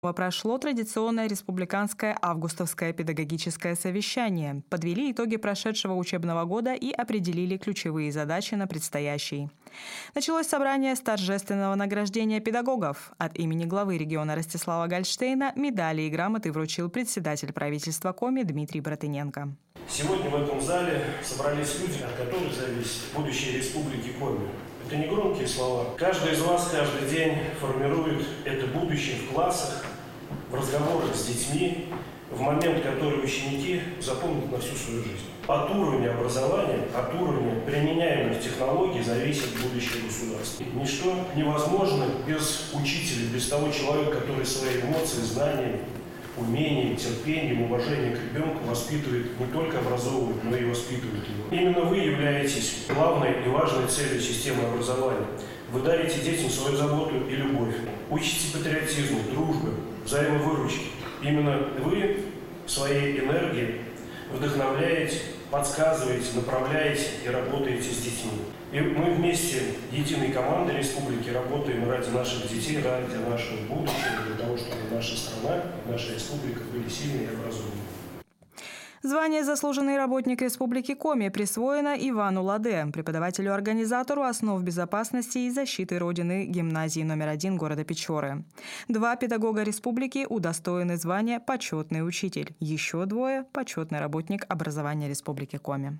Прошло традиционное республиканское августовское педагогическое совещание. Подвели итоги прошедшего учебного года и определили ключевые задачи на предстоящий. Началось собрание с торжественного награждения педагогов. От имени главы региона Ростислава Гольштейна медали и грамоты вручил председатель правительства Коми Дмитрий Братыненко. Сегодня в этом зале собрались люди, от которых зависит будущее Республики Коми. Это не громкие слова. Каждый из вас каждый день формирует это будущее в классах, в разговорах с детьми, в момент, который ученики запомнят на всю свою жизнь. От уровня образования, от уровня применяемых технологий зависит будущее государства. Ничто невозможно без учителя, без того человека, который свои эмоции, знания, умением, терпением, уважением к ребенку воспитывает, не только образовывает, но и воспитывает его. Именно вы являетесь главной и важной целью системы образования. Вы дарите детям свою заботу и любовь, учите патриотизму, дружбе, взаимовыручке. Именно вы своей энергией вдохновляете, подсказываете, направляете и работаете с детьми. И мы вместе, единой командой республики, работаем ради наших детей, ради нашего будущего, для того, чтобы наша страна, наша республика были сильные и образованные. Звание «Заслуженный работник Республики Коми» присвоено Ивану Ладе, преподавателю-организатору основ безопасности и защиты Родины гимназии номер 1 города Печоры. 2 педагога республики удостоены звания «Почетный учитель». Еще 2 – «Почетный работник образования Республики Коми».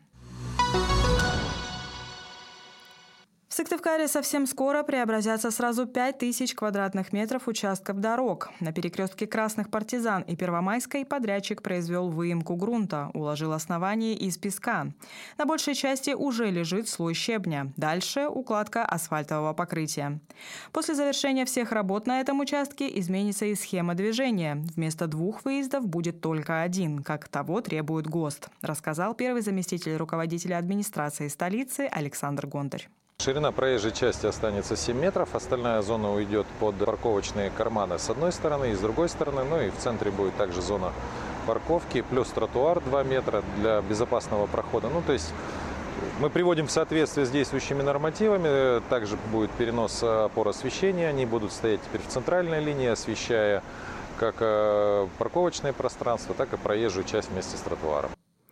В Сыктывкаре совсем скоро преобразятся сразу 5000 квадратных метров участков дорог. На перекрестке Красных Партизан и Первомайской подрядчик произвел выемку грунта, уложил основание из песка. На большей части уже лежит слой щебня. Дальше укладка асфальтового покрытия. После завершения всех работ на этом участке изменится и схема движения. Вместо 2 выездов будет только 1, как того требует ГОСТ, рассказал первый заместитель руководителя администрации столицы Александр Гонтарь. Ширина проезжей части останется 7 метров, остальная зона уйдет под парковочные карманы с одной стороны и с другой стороны, ну и в центре будет также зона парковки, плюс тротуар 2 метра для безопасного прохода. Ну, то есть мы приводим в соответствие с действующими нормативами, также будет перенос опор освещения, они будут стоять теперь в центральной линии, освещая как парковочное пространство, так и проезжую часть вместе с тротуаром.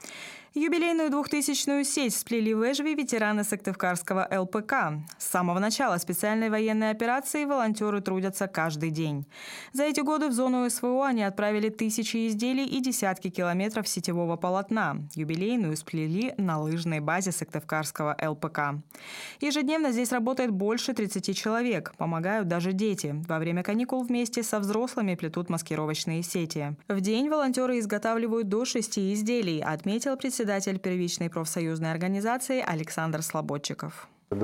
Юбилейную 2000-ю сеть сплели в Эжве ветераны Сыктывкарского ЛПК. С самого начала специальной военной операции волонтеры трудятся каждый день. За эти годы в зону СВО они отправили тысячи изделий и десятки километров сетевого полотна. Юбилейную сплели на лыжной базе Сыктывкарского ЛПК. Ежедневно здесь работает больше 30 человек. Помогают даже дети. Во время каникул вместе со взрослыми плетут маскировочные сети. В день волонтеры изготавливают до 6 изделий, отметил председатель первичной профсоюзной организации Александр Слободчиков.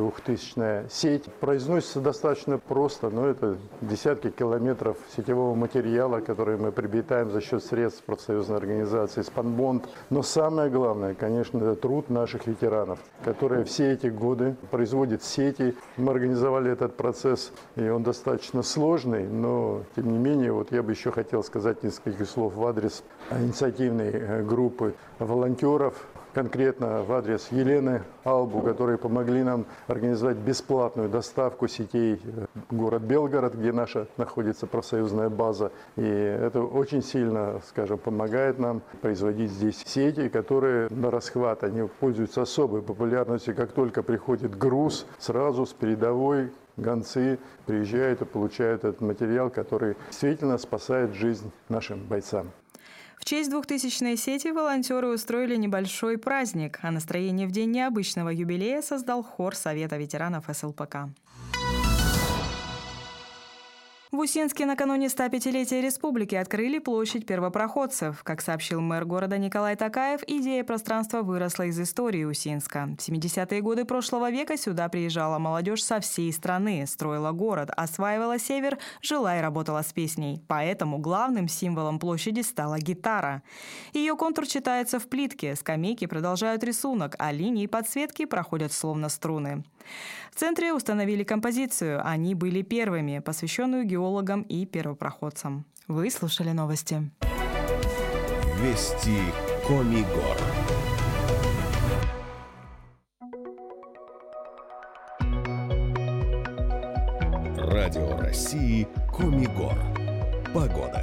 2000-я сеть произносится достаточно просто, но это десятки километров сетевого материала, который мы приобретаем за счет средств профсоюзной организации «Спанбонд». Но самое главное, конечно, это труд наших ветеранов, которые все эти годы производят сети. Мы организовали этот процесс, и он достаточно сложный, но тем не менее, вот я бы еще хотел сказать несколько слов в адрес инициативной группы волонтеров, конкретно в адрес Елены Албу, которые помогли нам организовать бесплатную доставку сетей в город Белгород, где наша находится профсоюзная база. И это очень сильно, скажем, помогает нам производить здесь сети, которые на расхват, они пользуются особой популярностью. Как только приходит груз, сразу с передовой гонцы приезжают и получают этот материал, который действительно спасает жизнь нашим бойцам. В честь 2000-й сети волонтеры устроили небольшой праздник, а настроение в день необычного юбилея создал хор Совета ветеранов СЛПК. В Усинске накануне 105-летия республики открыли площадь первопроходцев. Как сообщил мэр города Николай Токаев, идея пространства выросла из истории Усинска. В 70-е годы прошлого века сюда приезжала молодежь со всей страны, строила город, осваивала север, жила и работала с песней. Поэтому главным символом площади стала гитара. Ее контур читается в плитке, скамейки продолжают рисунок, а линии подсветки проходят словно струны. В центре установили композицию «Они были первыми», посвященную геологам и первопроходцам. Вы слушали новости. Вести Коми Гор. Радио России Коми Гор. Погода.